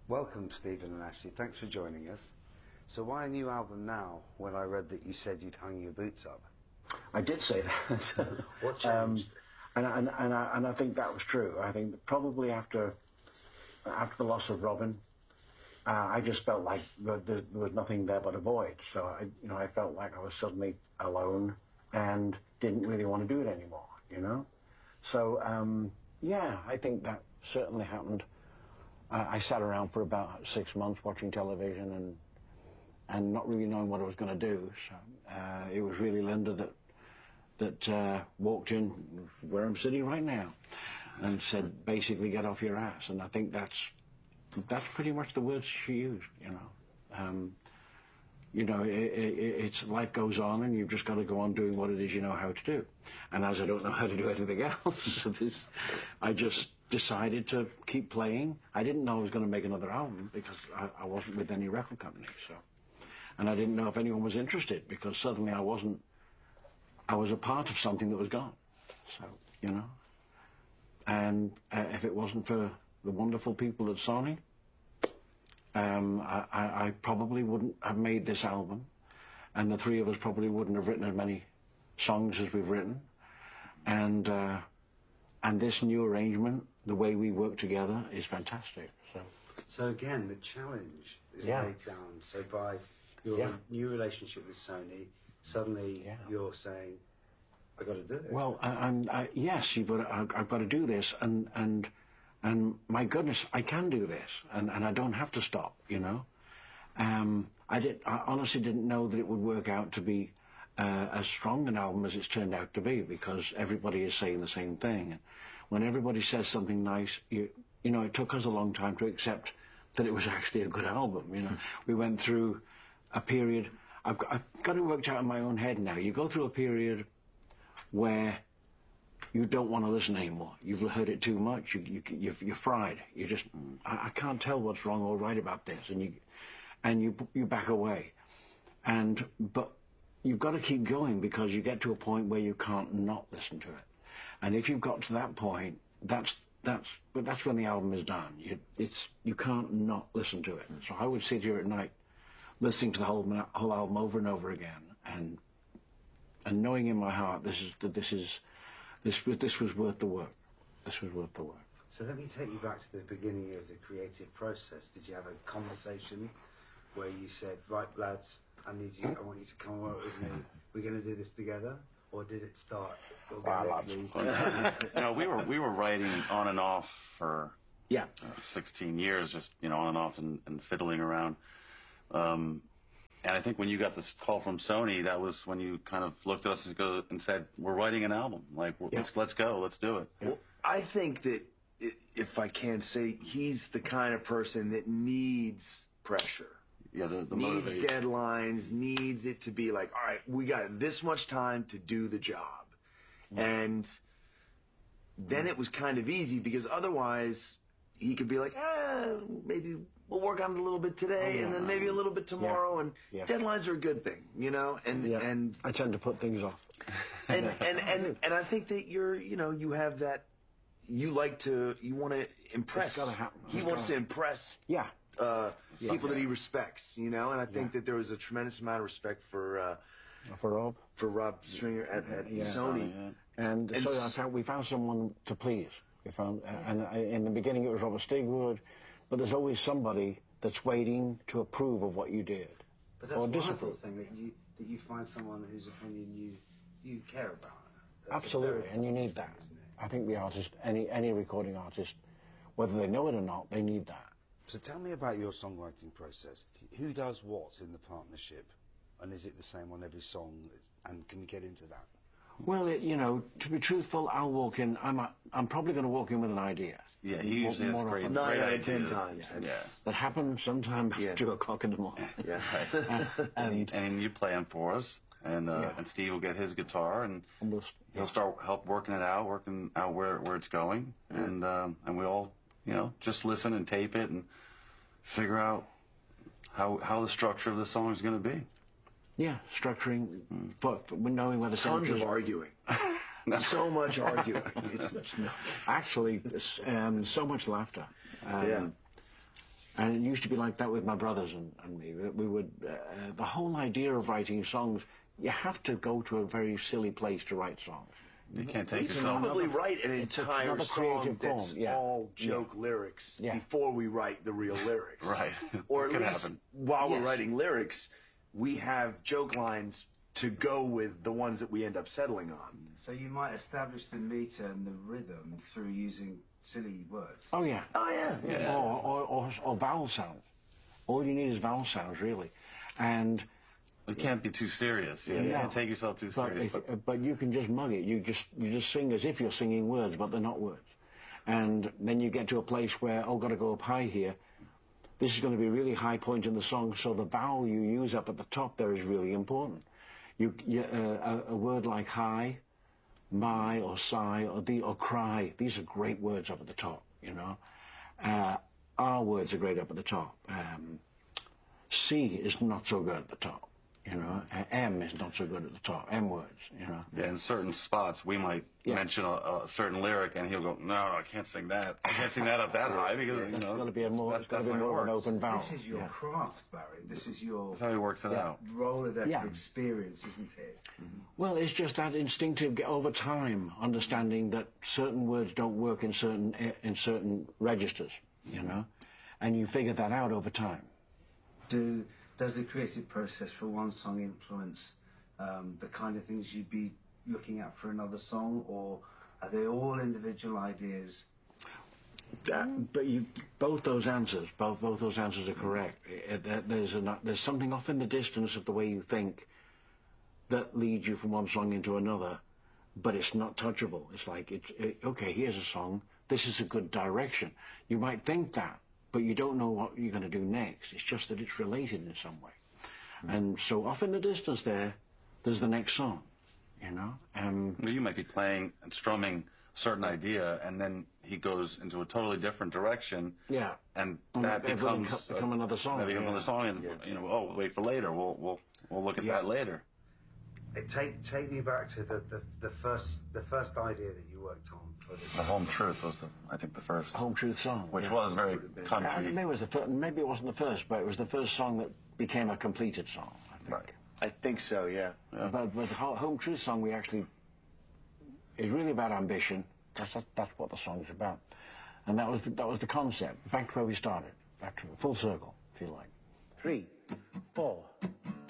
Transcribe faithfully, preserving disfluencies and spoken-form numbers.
Welcome, Stephen and Ashley. Thanks for joining us. So why a new album now, when I read that you said you'd hung your boots up? I did say that. What um, changed? and, and, and, I, and I think that was true. I think probably after after the loss of Robin, uh, I just felt like there, there was nothing there but a void. So I, you know, I felt like I was suddenly alone and didn't really want to do it anymore. You know, so um, yeah, I think that certainly happened. I, I sat around for about six months watching television and. and not really knowing what I was going to do. So uh, it was really Linda that that uh, walked in where I'm sitting right now and said, basically, get off your ass. And I think that's that's pretty much the words she used, you know. Um, you know, it, it, it's life goes on and you've just got to go on doing what it is you know how to do. And as I don't know how to do anything else, this, I just decided to keep playing. I didn't know I was going to make another album because I, I wasn't with any record company, so. And I didn't know if anyone was interested because suddenly I wasn't, I was a part of something that was gone. So, you know. And uh, if it wasn't for the wonderful people at Sony, um, I, I, I probably wouldn't have made this album. And the three of us probably wouldn't have written as many songs as we've written. And, uh, and this new arrangement, the way we work together, is fantastic. So, so again, the challenge is yeah. laid down. So by your yeah. new relationship with Sony, suddenly yeah. you're saying, I got to do it. Well, I, I'm, I, yes, you've got to, I, I've got to do this, and and and my goodness, I can do this, and and I don't have to stop. You know, um, I did. I honestly didn't know that it would work out to be uh, as strong an album as it's turned out to be, because everybody is saying the same thing. And when everybody says something nice, you you know, it took us a long time to accept that it was actually a good album. You know, we went through a period, I've got, I've got it worked out in my own head now. You go through a period where you don't want to listen anymore. You've heard it too much. You, you, you're, you're fried. You just, I, I can't tell what's wrong or right about this, and you, and you, you back away. And but you've got to keep going because you get to a point where you can't not listen to it. And if you've got to that point, that's that's but that's when the album is done. You, it's you can't not listen to it. So I would sit here at night, listening to the whole whole album over and over again, and and knowing in my heart this is that this is this this was worth the work. This was worth the work. So let me take you back to the beginning of the creative process. Did you have a conversation where you said, "Right, lads, I need you. I want you to come work with me. We're going to do this together"? Or did it start organically? You know, we were we were writing on and off for yeah uh, sixteen years, just you know, on and off and, and fiddling around. Um, and I think when you got this call from Sony, that was when you kind of looked at us and, go, and said, "We're writing an album. Like, yeah. let's let's go, let's do it." Well, I think that if I can say, he's the kind of person that needs pressure. Yeah, the, the needs motivate. deadlines, needs it to be like, all right, we got this much time to do the job. Mm. And then mm. it was kind of easy because otherwise he could be like, ah, maybe we'll work on it a little bit today, oh, yeah, and then maybe a little bit tomorrow. Yeah. And yeah. deadlines are a good thing, you know. And yeah. and I tend to put things off. And and, and and I think that you're, you know, you have that. You like to, you want to impress. It's gotta happen. He it's wants gotta... to impress. Yeah. Uh, yeah. people that he respects, you know. And I think yeah. that there was a tremendous amount of respect for uh, for Rob, for Rob Stringer at, at yeah. Sony. Yeah. And, and so I found we found someone to please. We found, and in the beginning it was Robert Stigwood, but there's always somebody that's waiting to approve of what you did, but that's or a wonderful disapprove. thing that you that you find someone whose opinion you you care about. That's Absolutely, and you need that. Thing, I think the artist, any any recording artist, whether they know it or not, they need that. So tell me about your songwriting process. Who does what in the partnership, and is it the same on every song? And can we get into that? Well, it, you know, to be truthful, I'll walk in. I'm a, I'm probably going to walk in with an idea. Yeah, he usually has great, nine great out of ten ideas. times. Yeah. yeah. That happens sometimes yeah. at two o'clock in the morning. Yeah, uh, and and you play them for us, and uh, yeah. and Steve will get his guitar, and and we'll, he'll yeah. start help working it out, working out where where it's going, yeah. and um, and we all, you know, just listen and tape it and figure out how how the structure of the song is going to be. Yeah, structuring, mm. for, for knowing where the tons of arguing. So much arguing. It's, Actually, um, so much laughter. Um, yeah. And it used to be like that with my brothers and, and me. We would, uh, the whole idea of writing songs, you have to go to a very silly place to write songs. You can't take We could yourself. probably write an it's entire another song creative that's form, yeah. all joke lyrics Yeah. before we write the real lyrics. Right. Or at Could least happen. while we're Yes. writing lyrics, we have joke lines to go with the ones that we end up settling on. So you might establish the meter and the rhythm through using silly words. Oh, yeah. Oh, yeah. Yeah. Or, or, or, or vowel sounds. All you need is vowel sounds, really. And It can't be too serious. You No. can't take yourself too but, serious. if, but but you can just mug it. You just you just sing as if you're singing words, but they're not words. And then you get to a place where, oh, got to go up high here. This is going to be a really high point in the song, so the vowel you use up at the top there is really important. You, you uh, a, a word like high, my, or sigh, or the, or cry. These are great words up at the top. You know, uh, our words are great up at the top. Um, C is not so good at the top. You know, uh, M is not so good at the top. M words. You know. yeah, in certain spots, we might Yeah. mention a, a certain lyric, and he'll go, "No, no, I can't sing that. I can't sing that up that high because you It's know got to be a more. that's, It's got to that's be how it more of an works. open vowel. This is your Yeah. craft, Barry. This is your That's how he works it Yeah. out. Rolodex Yeah. experience, isn't it? Well, it's just that instinctive get over time, understanding that certain words don't work in certain in certain registers, you know, and you figure that out over time. Do does the creative process for one song influence um, the kind of things you'd be looking at for another song, or are they all individual ideas? Uh, but you, both those answers, both both those answers are correct. Uh, there- There's a, there's something off in the distance of the way you think that leads you from one song into another, but it's not touchable. It's like it's it, okay. Here's a song. This is a good direction. You might think that, but you don't know what you're going to do next. It's just that it's related in some way. And so off in the distance there, there's the next song. You know. Um, You might be playing and strumming a certain idea, and then he goes into a totally different direction. yeah. And And that that will becomes beco- become another song, That becomes yeah. another song, and you know, oh, wait for later. We'll we'll we'll look at Yeah. that later. It take take me back to the, the, the first the first idea that you worked on for this. The Home Truth was, the, I think, the first, Home Truth song. which yeah. was very Uh, country. maybe it was the first, maybe it wasn't the first, but it was the first song that became a completed song. I think. Right. I think so, yeah. Yeah. But but the Ho- Home Truth song we actually is really about ambition. That's that's, that's what the song's about, and that was the, that was the concept. Back to where we started. Back to full circle, if you like. Three, four.